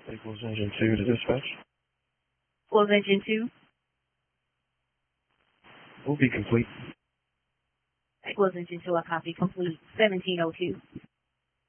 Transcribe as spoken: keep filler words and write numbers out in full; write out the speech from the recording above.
Equals engine two to dispatch. Equals engine two. Will be complete. Equals engine two, a copy complete. seventeen oh two.